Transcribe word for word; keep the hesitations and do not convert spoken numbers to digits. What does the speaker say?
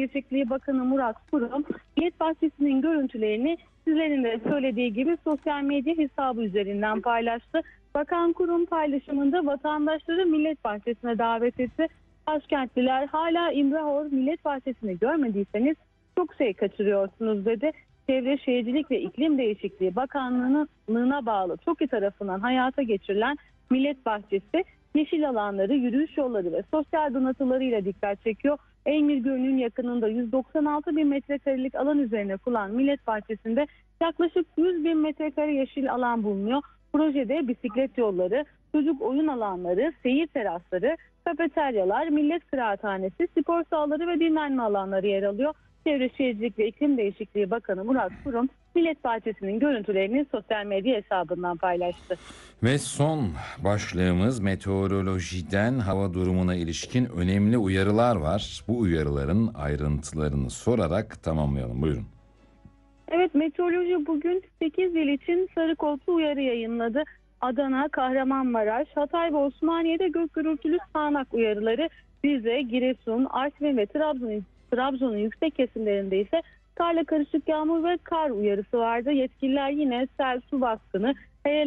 Değişikliği Bakanı Murat Kurum, Millet Bahçesi'nin görüntülerini sizlerin de söylediği gibi sosyal medya hesabı üzerinden paylaştı. Bakan Kurum paylaşımında vatandaşları Millet Bahçesi'ne davet etti. Başkentliler hala İmrahor Millet Bahçesi'ni görmediyseniz çok şey kaçırıyorsunuz dedi. Çevre Şehircilik ve İklim Değişikliği Bakanlığı'na bağlı TOKİ tarafından hayata geçirilen Millet Bahçesi, yeşil alanları, yürüyüş yolları ve sosyal donatılarıyla dikkat çekiyor. Eymir Gölü'nün yakınında yüz doksan altı bin metrekarelik alan üzerine kurulan Millet Bahçesi'nde yaklaşık yüz bin metrekare yeşil alan bulunuyor. Projede bisiklet yolları, çocuk oyun alanları, seyir terasları, kafeteryalar, millet kıraathanesi, spor sahaları ve dinlenme alanları yer alıyor. Çevre Şehircilik ve İklim Değişikliği Bakanı Murat Kurum, Millet Bahçesi'nin görüntülerini sosyal medya hesabından paylaştı. Ve son başlığımız meteorolojiden hava durumuna ilişkin önemli uyarılar var. Bu uyarıların ayrıntılarını sorarak tamamlayalım. Buyurun. Evet, meteoroloji bugün sekiz il için sarı kodlu uyarı yayınladı. Adana, Kahramanmaraş, Hatay ve Osmaniye'de gök gürültülü sağanak uyarıları, Rize, Giresun, Artvin ve Trabzon, Trabzon'un yüksek kesimlerinde ise karla karışık yağmur ve kar uyarısı vardı. Yetkililer yine sel, su baskını,